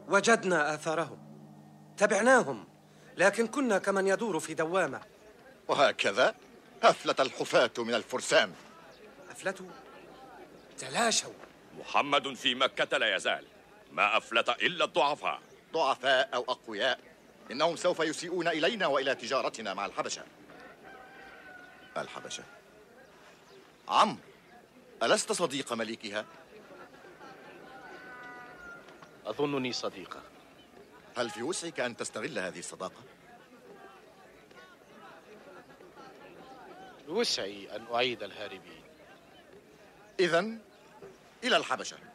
وجدنا آثارهم، تبعناهم، لكن كنا كمن يدور في دوامة. وهكذا أفلت الحفاة من الفرسان. أفلتوا؟ تلاشوا. محمد في مكة لا يزال، ما أفلت إلا الضعفاء. ضعفاء أو أقوياء، إنهم سوف يسيئون إلينا وإلى تجارتنا مع الحبشة. الحبشة؟ عمرو، ألست صديق مليكها؟ أظنني صديقة. هل في وسعك أن تستغل هذه الصداقة؟ بوسعي أن أعيد الهاربين. إذن إلى الحبشة.